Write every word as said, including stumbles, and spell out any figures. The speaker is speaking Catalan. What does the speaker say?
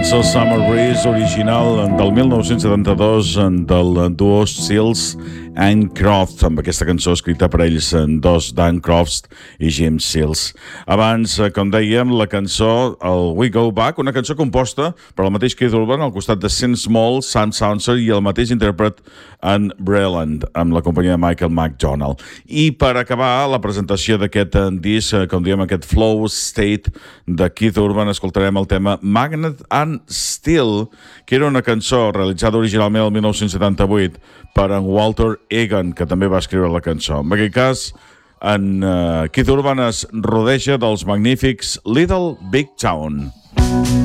cançó Summer Breeze, original del mil nou-cents setanta-dos del duo Seals and Croft, amb aquesta cançó escrita per ells dos, Dan Croft i Jim Seals. Abans, com dèiem, la cançó el We Go Back, una cançó composta per el mateix Keith Urban al costat de Sam Small, Sam Sauncer i el mateix intèrpret en Breland, amb la companyia de Michael McDonald. I per acabar la presentació d'aquest disc, com diem, aquest Flow State de Keith Urban, escoltarem el tema Magnet and Steel, que era una cançó realitzada originalment el mil nou-cents setanta-vuit per en Walter Egan, que també va escriure la cançó. En aquest cas, en uh, Keith Urban es rodeja dels magnífics Little Big Town.